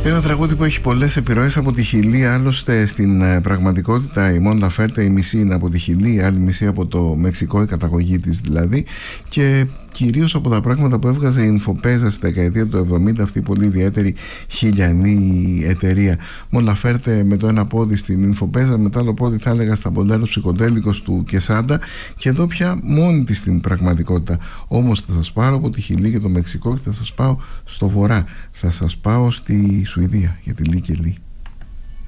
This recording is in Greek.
Ένα τραγούδι που έχει πολλές επιρροές από τη Χιλή. Άλλωστε στην πραγματικότητα η Μον Λαφέρτε η μισή είναι από τη Χιλή, η άλλη μισή από το Μεξικό, η καταγωγή της δηλαδή, και κυρίως από τα πράγματα που έβγαζε η Infopeza στη δεκαετία του 70, αυτή η πολύ ιδιαίτερη χιλιανή εταιρεία. Μον Λαφέρτε με το ένα πόδι στην Infopeza, με το άλλο πόδι θα έλεγα στα Μπολέρο Ψυχοντέλικος του Κεσάντα, και εδώ πια μόνη της στην πραγματικότητα. Όμως θα σας πάρω από τη Χιλή και το Μεξικό και θα σας πάω στο βορρά, θα σας πάω στη Σουηδία για τη Λίκη Λί.